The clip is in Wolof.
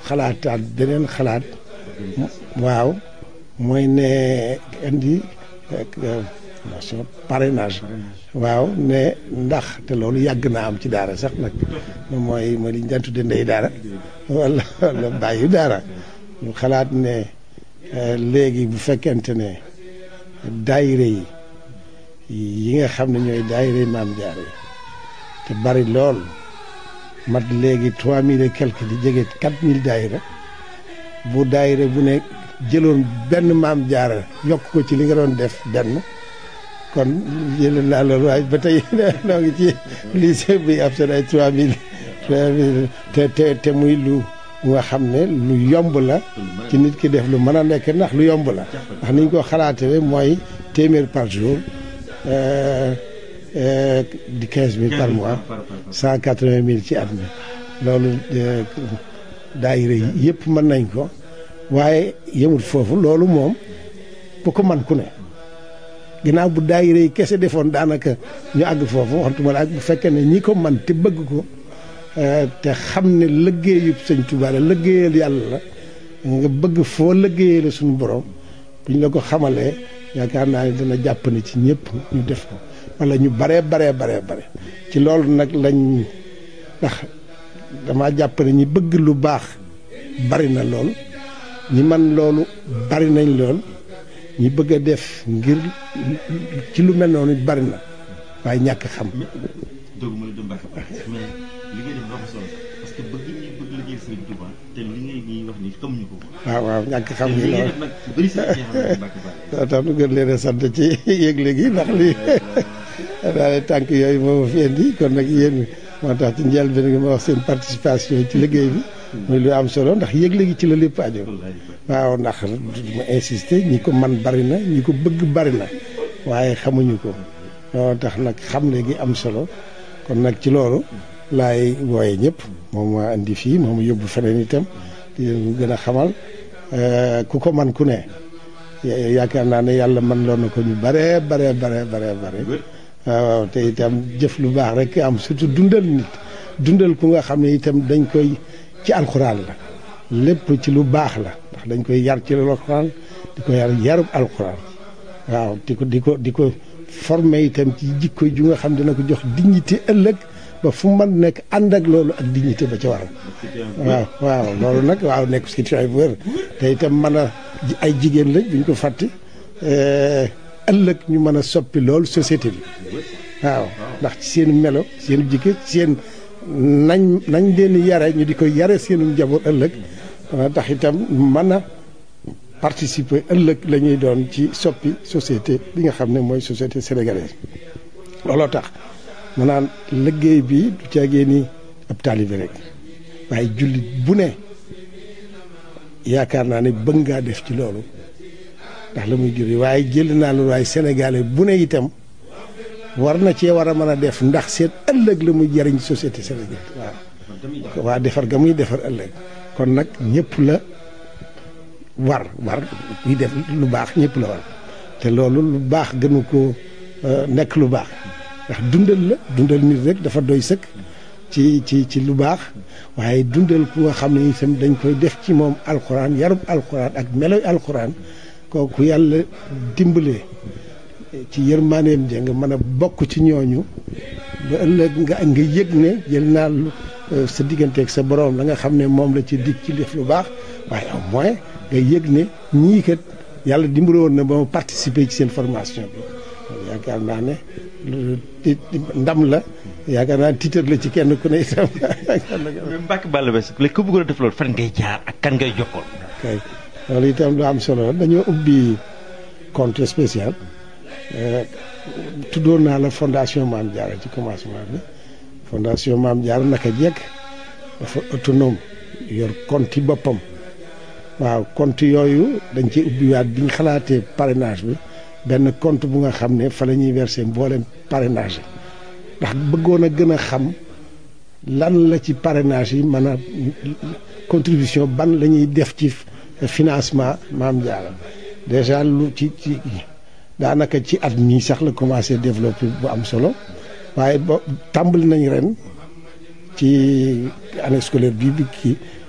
xalaataat beneen xalaat waaw mooy ne indi parrainage waaw ne ndax te loolu yàgg naa am ci daara sax nag mooy li ñu daan tudde ndey daara wala bàyyi daara ñu xalaat ne léegi bu fekkente ne daayira yi nga xam ne ñooy daayira yi Maam Jaara yi te bari lool mat léegi 3000 et quelque di jege 4000 daayira bu daayira bu ne jëloon benn Maam Jaara yokk ko ci li nga doon def benn kon jël naa loolu waaye ba tey noo ngi ci lycée bi ab seen ay 3000 te muy lu nga xam ne lu yomb la ci nit ki def lu mën a nekk ndax lu yomb la ndax niñ ko xalaatee mooy téeméer par jour di 15000 par mois 180000 ci at mi loolu daayira yi yëpp mën nañ ko waaye yemul foofu loolu moom bu ko man ku ne ginnaaw bu daayira yi kese defoon daanaka ñu àgg foofu waxtuma la ak bu fekkee ne ñi ko man te bëgg ko te xam ne liggéeyub Sëñ Tuubaa la liggéeyal yàlla la nga bëgg foo liggéeyee la suñu borom buñ la ko xamalee yaakaar naa ne dana jàpp ne ci ñëpp ñu def ko wala ñu bare ci loolu nag lañ ndax dama jàpp ne ñi bëgg lu baax bari na lool ñi man loolu bari nañ lool ñi bëgg a def ngir ci lu mel noonu bari na waaye ñàkk xam. doguma la dem Mbacke mais li ngay def dafa solo parce que bëgg ñi bëgg liggéey Sëriñ Tuubaa te li ngay ñuy wax ni xamuñu ko. waaw ñàkk xam gi lool nag bëri sa xam Mbacke Balla. tax nu gën leen a sant ci yëgle gi ndax lii daal tànk yooyu moo ma fi indi kon nag yéen moo tax ci njëlbéen gi ma wax seen participation ci liggéey bi. muy lu am solo ndax yëgle gi ci la lépp aju. waaw ndax ma insister ñi ko man bari na ñi ko bëgg bari na waaye xamuñu ko loolu tax nag xamle gi am solo kon nag ci loolu laay wooye ñëpp moom ma indi fii moom yóbbu feneen itam di leen gën a xamal ku ko man ku ne yaakaar naa ne yàlla man loon na ko ñu bare waaw te itam jëf lu baax rek am surtout dundal ku nga xam ne itam dañ koy ci alxuraan la lépp ci lu baax la ndax dañ koy yar ci alxuraan di ko yarub alxuraan waaw di ko formé itam ci jikko ju nga xam dina ko jox dignité ëllëg ba fu man nekk ànd ak loolu ak dignité ba ca waral waaw loolu nag waaw nekk citoyen bu wér te itam mën a ay jigéen lañ buñ ko fàtte ëllëg ñu mën a soppi loolu société bi waaw ndax ci seen melo seen jikko seen nañ leen yare ñu di ko yare seenu njaboot ëllëg dana tax itam mën a participer ëllëg la ñuy doon ci soppi société bi nga xam ne mooy société sénégalaise looloo tax ma naan liggéey bi du caagee ni ab taalibe rek waaye jullit bu ne yaakaar naa ne bëgg ngaa def ci loolu ndax la muy juri waaye jël naa loolu waaye sénégalais bu ne itam war na cee war a mën a def ndax seen ëllëg la muy jariñ société sénégalaise waaw waa defar ga muy defar ëllëg kon nag ñëpp la war kuy def lu baax ñëpp la war te loolu lu baax gënu ko nekk lu baax ndax dundal nit rek dafa doy sëkk ci lu baax waaye dundal ku nga xam ne itam dañ koy def ci moom alxuraan yarub alxuraan ak meloy alxuraan kooku yàlla dimbalee ci yërmaaneem ja nga mën a bokk ci ñooñu ba ëllëg nga yëg ne jël naa sa digganteeg sa borom la nga xam ne moom la ci dig ci def lu baax waaye au moins nga yëg ne ñii kat yàlla dimbale woon na ba ma participer ci seen formation bi yaakaar naa ne ndam la yaakaar naa tiitar la ci kenn ku ne itam. mais Mbacke Balla Basse léegi ku bëggoon a def loolu fan ngay jaar ak kan ngay jokkoon. kay loolu itam lu am solo dañoo ubbi compte spécial tuddoon naa la fondation Maam Jaara ci commencement bi fondation Maam Jaara naka jekk dafa autonome yor compte boppam waaw compte yooyu dañ ci ubbiwaat bi ñu xalaatee parrainage bi benn compte bu nga xam ne fa la ñuy verser mboolem parrainage yi ndax bëggoon a gën a xam lan la ci parrainage yi mën a contribution ban la ñuy def ci financement Maam Jaara déjà lu ci daanaka ci at mii sax la commencé développer bu am solo waaye ba tàmbali nañ ren ci année scolaire bi kii